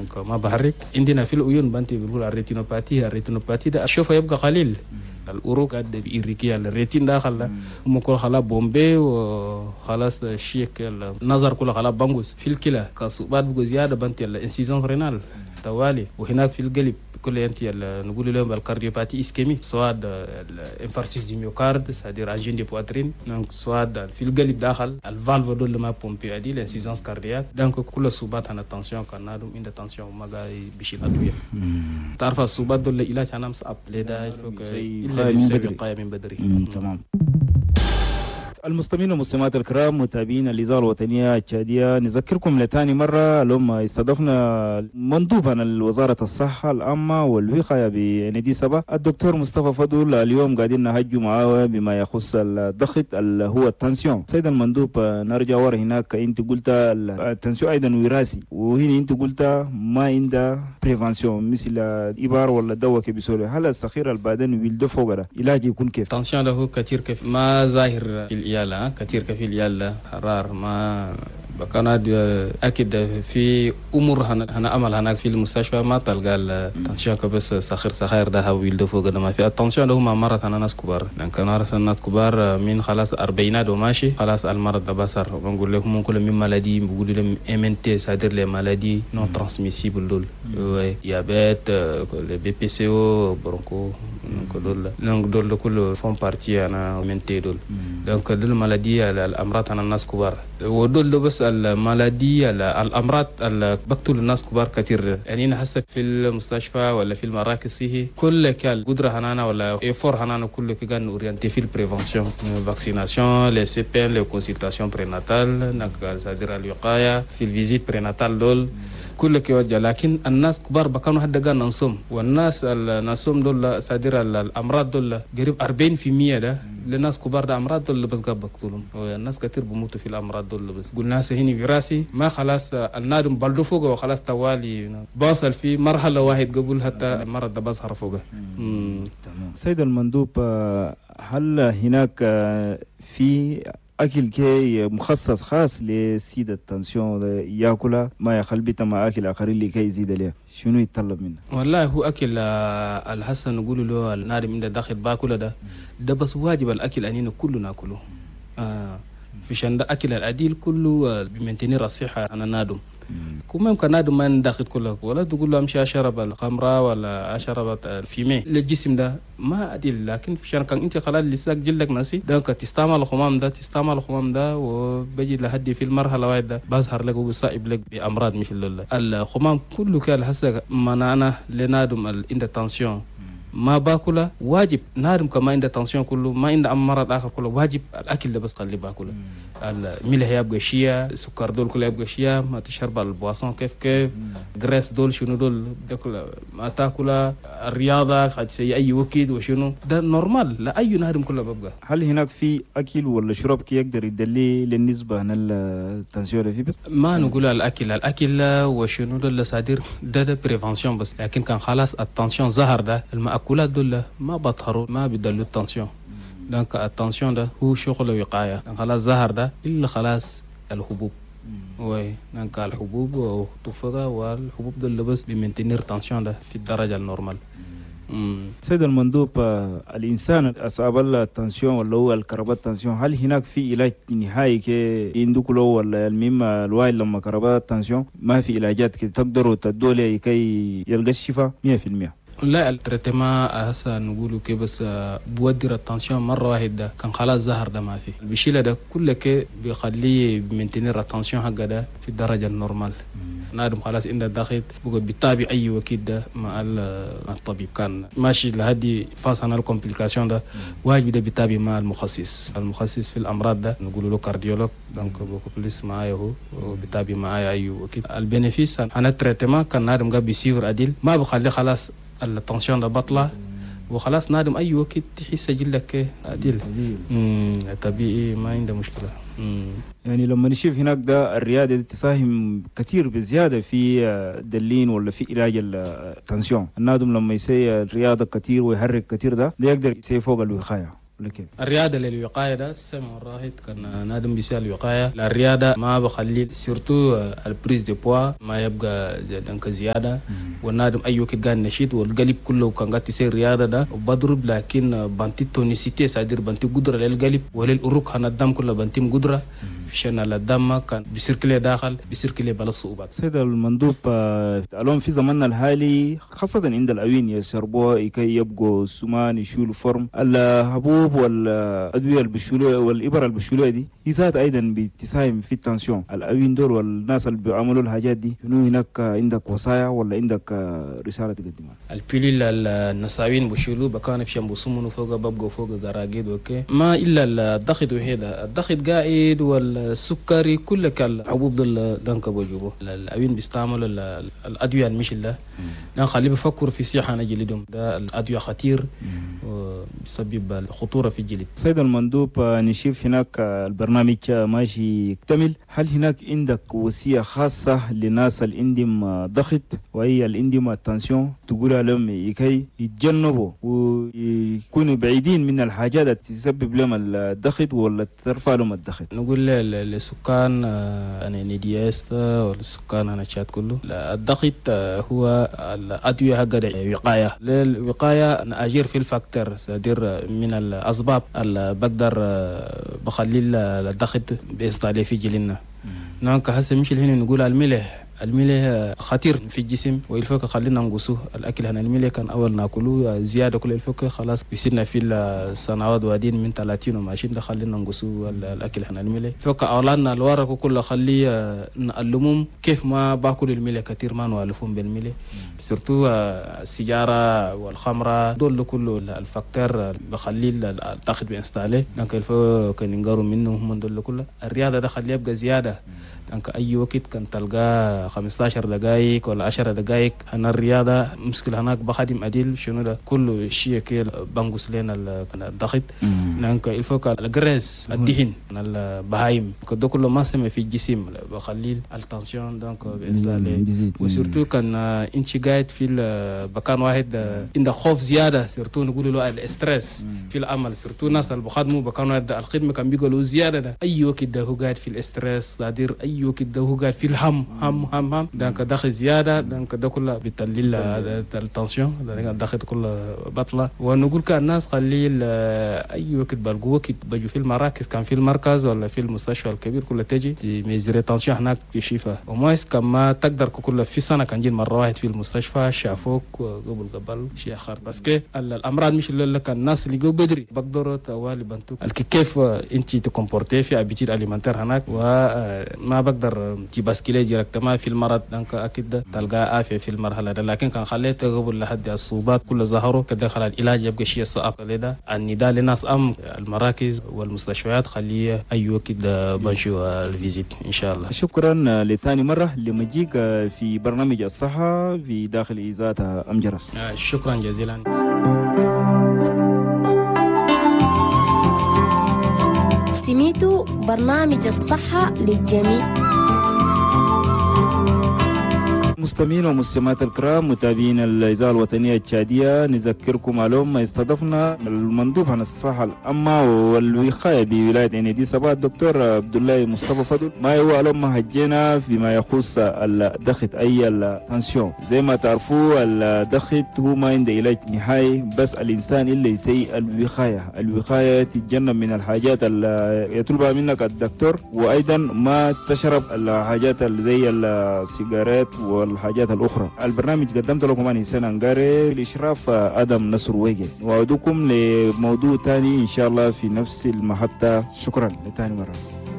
دونك ما بحرك. عندنا في العيون بنتي بنقول الريتينوباتي ده الشوفة يبقى قليل، الأوروق قد بيريكي الريتين داخل ممكن خلاص بومبي وخلاص الشيك النظر كله خلاص بنقص في الكلى كصوبات بقى زيادة بنتي الانسيزون رينال توالي، وهناك في القلب كل انتي نقول لهم الكارديوباتي اسكيمي سواء الانفاركتس دي ميوكارد سادير انجين دي بواترين، دونك سواء في القلب داخل الفالف دول ما بومبي ادي الانسيزونس كاردياك، دونك كل الصوبات هنا التنسيون كان نادم عند التنسيون ما جاي بشيل ادويه. تعرف الصوبات دول علاج انا مصعب لذا وقاية من بدري. تمام. المستمعين والمستمعات الكرام متابعين الإذاعة الوطنية التشادية، نذكركم لتاني مرة لما استضفنا مندوبا الوزارة الصحة العامة والوقاية بندي سبا الدكتور مصطفى فضل. اليوم قاعدين نهجوا معاه بما يخص الضغط اللي هو التنسيون. سيد المندوب نرجع ورا هناك، انت قلت التنسيون ايضا وراثي، وهنا انت قلت ما عنده بريفانسيون مثل إبار ولا دواء كبسولة. هل الصغير البعدين ويلد فوق ده علاج يكون كيف؟ التنسيون له كثير كيف ما ظاهر في كثير كفيل يلا حرار ما بكون أكيد في أمور هنا أمل هناك في المستشفى ما تلقى التنسيون كبس صغير ده ويلد فوق ده ما في. التنسيون ده هم مرض أنا ناس كبار، لأن كانوا ناس كبار من خلاص أربعينات وماشي خلاص المرض ده بصر. بنقول لهم كل من مالدي بقول لهم MNT صادر لي مالدي نون ترانسميسيبل دول ديابيت بي بي سي او برونكو دول كله فون بارتي أنا MNT دول. دونك دول مالدي الأمراض أنا الناس كبار، ودول بس المالدي الأمراض اللي بقتل الناس كبار كتير. يعني نحس في المستشفى ولا في المراكز فيه كل كال قدرة هنانا ولا إفور هنانا كل كان أورينتي في البريفنسيون فاكسيناسيون لي سي بي ان لي كونسلتاسيون بريناتال نك سادير الوقاية في الفيزيت بريناتال دول كل كيوجه. لكن الناس كبار بكانوا حد قال نصوم، والناس النصوم دول سادير الأمراض دول قريب 40% ده لناس كبار ده أمراض دول بس قبل بقتلهم، والناس كتير بموتوا في الأمراض دول بس. قلنا هني في راسي ما خلاص النادم بلدو فوق وخلاص توالي باصل في مرحلة واحد قبل حتى المرض ده بظهر فوقه. تمام. سيد المندوب، هل هناك في أكل كي مخصص خاص لسيد التنسيون يأكله ما يخلبته مع أكل آخرين لكي يزيد له؟ شنو يتطلب منه؟ والله هو أكل الحسن نقول له النادم من داخل باكله ده بس واجب الأكل أنينا كله ناكله. في شان ده أكل العديل كله بمنتنير الصحة أنا نادم. كم يمكن نادم ما نداخل كله ولا تقول له أمشي أشرب الخمرة ولا أشرب الفيمة للجسم ده ما عديل. لكن في شان كان أنت خلال لساك جلدك نسي ده تستعمل الخمام ده وبيجي لحد في المرحلة واحدة بظهر لك وبصائب لك بأمراض مثل الخمام كله كده حسك منانا لنادم عند التنسيون ما باكله واجب. نادم كما عنده تنسيون كله ما عنده مرض اخر كله واجب الاكل ده بس خليه باكله. الملح يبقى شيا، السكر دول كله يبقى شيا، ما تشرب البواسون كيف غريس دول شنو دول ما تاكله. الرياضه قد سي اي وقت وشنو ده نورمال لا اي نادم كله بيبقى. هل هناك في اكل ولا شرب كي يقدر يدلي للنسبه عن التنسيون في بس؟ ما نقول الاكل وشنو دول صادر ده بريفنسيون بس. لكن كان خلاص التنسيون ظهر ده المأكولات دول ما بطهروا ما بيدلوا التنسيون. دونك التنسيون ده هو شغل وقاية. خلاص ظهر ده إلا خلاص الحبوب دونك الحبوب وطفقة والحبوب دول بس بمنتنير التنسيون ده في الدرجة النورمال. سيد المندوب، الإنسان أصاب التنسيون ولا هو الكربات التنسيون هل هناك في علاج نهائي كي يندكلو ولا المهم الواحد لما كربات التنسيون ما في علاجات كي تقدروا تدولي كي يلقى الشفاء 100%؟ لا التريتمنت هسه نقوله كي بس بودر التنسيون مرة واحدة كان خلاص ظهر ده ما في بيشيله ده كله كي بيخليه بمنتنير التنسيون حقه ده في الدرجة النورمال. نادم خلاص عند الداخل بقى بيتابع أي وقت ده مع الطبيب كان ماشي لهدي فاصلنا الكومبليكاسيون ده واجب ده بيتابع مع المخصص في الأمراض ده نقوله له كارديولوج. دونك بيجلس معايا هو وبيتابع معايا أي وقت. البينيفيس أنا التريتمنت كان نادم قال بيسير عديل ما بخليه خلاص التنسيون ده بطلة وخلاص نادم أي وقت تحس جلك عديل طبيعي ما عنده مشكلة. يعني لما نشوف هناك ده الرياضة تساهم كثير بزيادة في دلين ولا في علاج التنسيون. النادم لما يسوي الرياضة كثير ويحرك كثير ده يقدر يسوي فوق الوقاية. لكن الرياضة للوقاية ده سمع الراهد كان نادم بيسال الوقاية. الرياضة ما بخلي سيرتو البريز دي بوا ما يبقى دنك زيادة، والنادم أي وقت قاعد نشيط والقلب كله كان قاعد يصير رياضة ده وبضرب، لكن بنتي تونسيتي سادير بنتي قدرة للقلب وللأروق هنا الدم كله بنتي قدرة فيشان الدم كان بيسيركلي داخل بيسيركلي بلا صعوبات. سيد المندوب اليوم في زماننا الحالي خاصة عند الأوين يشربوها كي يبقوا سمان يشيلوا فرم الحبوب والأدوية البشولوة والإبر البشولوة دي ذات أيضا بتساهم في التنسيون. الأوين دول والناس اللي بيعملوا الحاجات دي شنو هناك عندك وصايا ولا عندك رسالة تقدمها؟ البيلي النساوين بشيلوا بكان في شمبوسمون فوق ببقوا فوق جراجيد اوكي ما الا الضغط وهذا الضغط قاعد والسكري كل الحبوب دول دنك بجوبه. الأوين بيستعملوا الأدوية المشل ده نخليه بفكر في صحة جلدهم، ده الأدوية خطير وبيسبب خطورة في الجلد. سيد المندوب نشوف هناك البرنامج ماشي يكتمل، هل هناك عندك وصية خاصة لناس اللي عندهم ضغط وهي اللي عندهم التنسيون تقول لهم كي يتجنبوا ويكونوا بعيدين من الحاجات اللي تسبب لهم الضغط ولا ترفع لهم الضغط؟ نقول للسكان أنا نديست والسكان أنا شات كله الضغط هو الأدوية هكذا وقاية للوقاية. أنا أجير في الفاكتور سادير من الأسباب اللي بقدر بخلي الضغط بيستعلي في جلنا. نانك هسه مش هنا نقول الملح خطير في الجسم والفك خلينا نقصه. الاكل هنا الملح كان اول ناكله زياده كل الفك خلاص بيصيرنا في السنوات وادين من 30 وماشيين ده خلينا نقصه الاكل هنا الملح. فك اولادنا الورق كله خليه نعلمهم كيف ما باكل الملح كثير ما نوالفهم بالملح سورتو السيجاره والخمره دول كله الفاكتور بخلي الضغط بينستعلي دونك الفك كان نقروا منه من دول كله. الرياضه ده خليه يبقى زياده دونك اي وقت كان تلقى 15 دقائق ولا 10 دقائق. أنا الرياضة مشكلة هناك بخدم أديل شنو ده كله شيء كيل بنقص لنا الضغط. نانك الفوق الجرس الدهن البهايم كده كله ما سمع في الجسم بخلي التنسيون دونك بيزال وسورتو كان انت قاعد في مكان واحد عند خوف زيادة سورتو نقول له الاسترس في العمل سورتو ناس اللي بخدموا مكان واحد الخدمة كان بيقولوا زيادة ده أي وقت ده هو قاعد في الاسترس صادر أي وقت ده هو قاعد في الهم هم دانك داخل زياده دانك ده كله بتقلل التنسيون داخل كله بطله. ونقول كالناس قليل اي وقت بلقوا وقت بيجوا في المراكز كان في المركز ولا في المستشفى الكبير كله تجي ميزري تنسيون هناك تشوفها ومايس كما تقدر كله في سنه كان جي مره واحد في المستشفى شافوك قبل شيء اخر بس كي الامراض مش اللي كان الناس اللي جو بدري بقدروا توالي بنتو كيف انت تكمبورتي في ابيتيد اليمنتير هناك وما بقدر تباسكيلي ديريكتما في المرض دانك اكيد تلقى عافيه في المرحله ده. لكن كان خليته قبل لحد الصوبات كل ظهروا كده خلال العلاج يبقى شيء صعب كده. النداء للناس المراكز والمستشفيات خليه اي وقت بنشو الفيزيت ان شاء الله. شكرا لثاني مره لمجيك في برنامج الصحه في داخل اذاعه امجرس. شكرا جزيلا. سميتوا برنامج الصحه للجميع. مستمعين ومستمعات الكرام متابعين الإذاعة الوطنية التشادية نذكركم على ما استضفنا المندوب عن الصحة العامة والوقاية بولاية عنيدي صباح الدكتور عبد الله مصطفى فضل. ما هو على ما هجينا فيما يخص الضغط أي التنسيون. زي ما تعرفوا الضغط هو ما عنده علاج نهائي بس الإنسان اللي يسوي الوقاية تتجنب من الحاجات اللي يطلبها منك الدكتور وأيضا ما تشرب الحاجات اللي زي السيجارات والحاجات الأخرى. البرنامج قدمت لكم أنا حسين أنقاري بالإشراف آدم نصر ويجي. وأعودكم لموضوع تاني إن شاء الله في نفس المحطة. شكرا لتاني مرة.